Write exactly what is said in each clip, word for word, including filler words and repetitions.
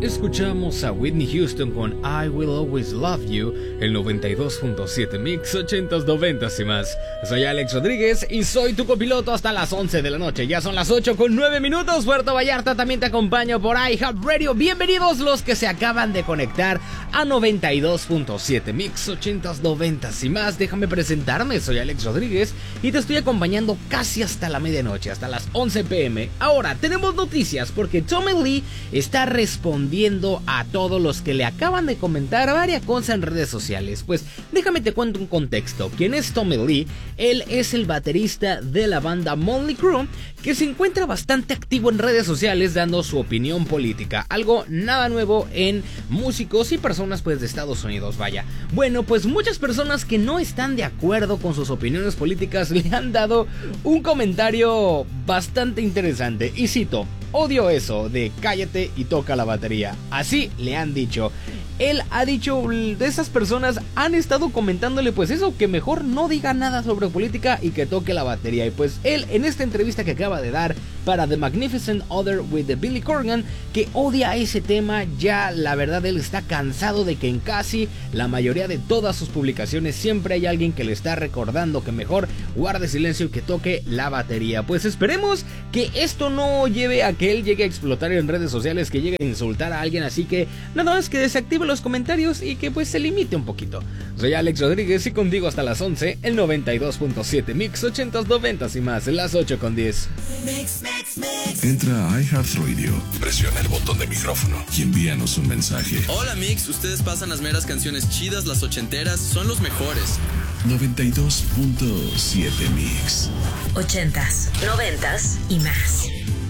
Escuchamos a Whitney Houston con I Will Always Love You, el noventa y dos punto siete Mix, ochentas, noventas y más. Soy Alex Rodríguez y soy tu copiloto hasta las once de la noche. Ya son las ocho con nueve minutos. Puerto Vallarta también te acompaño por iHeartRadio. Bienvenidos los que se acaban de conectar a noventa y dos punto siete Mix, ochentas, noventas y más. Déjame presentarme, soy Alex Rodríguez y te estoy acompañando casi hasta la medianoche, hasta las once pe eme. Ahora, tenemos noticias porque Tommy Lee está respondiendo a todos los que le acaban de comentar varias cosas en redes sociales. Pues déjame te cuento un contexto. ¿Quién es Tommy Lee? Él es el baterista de la banda Mötley Crüe, que se encuentra bastante activo en redes sociales dando su opinión política, algo nada nuevo en músicos y personas pues de Estados Unidos, vaya. Bueno, pues muchas personas que no están de acuerdo con sus opiniones políticas le han dado un comentario bastante interesante y cito: odio eso de cállate y toca la batería. Así le han dicho. Él ha dicho, de esas personas han estado comentándole pues eso, que mejor no diga nada sobre política y que toque la batería. Y pues él en esta entrevista que acaba de dar para The Magnificent Other with the Billy Corgan, que odia ese tema, ya la verdad él está cansado de que en casi la mayoría de todas sus publicaciones siempre hay alguien que le está recordando que mejor guarde silencio y que toque la batería. Pues esperemos que esto no lleve a que él llegue a explotar en redes sociales, que llegue a insultar a alguien, así que nada más que desactive los comentarios y que pues se limite un poquito. Soy Alex Rodríguez y contigo hasta las once, el noventa y dos punto siete Mix, ochentas, noventas y más, en las ocho con diez. Mix, mix, mix. Entra a iHeartRadio, presiona el botón de micrófono y envíanos un mensaje. Hola Mix, ustedes pasan las meras canciones chidas, las ochenteras, son los mejores. noventa y dos punto siete Mix. Ochentas, noventas y más.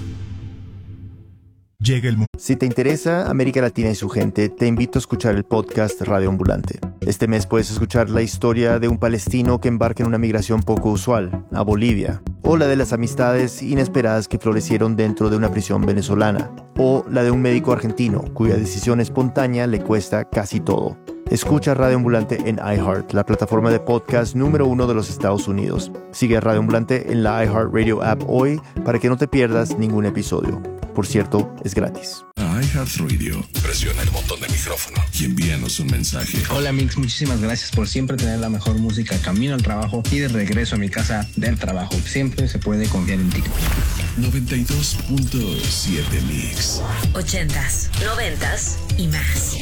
Llega el... Si te interesa América Latina y su gente, te invito a escuchar el podcast Radio Ambulante. Este mes puedes escuchar la historia de un palestino que embarca en una migración poco usual, a Bolivia, o la de las amistades inesperadas que florecieron dentro de una prisión venezolana, o la de un médico argentino cuya decisión espontánea le cuesta casi todo. Escucha Radio Ambulante en iHeart, la plataforma de podcast número uno de los Estados Unidos. Sigue a Radio Ambulante en la iHeartRadio app hoy para que no te pierdas ningún episodio. Por cierto, es gratis. A iHeartRadio, presiona el botón de micrófono y envíanos un mensaje. Hola Mix, muchísimas gracias por siempre tener la mejor música camino al trabajo y de regreso a mi casa del trabajo. Siempre se puede confiar en ti. noventa y dos punto siete Mix. Ochentas, noventas y más.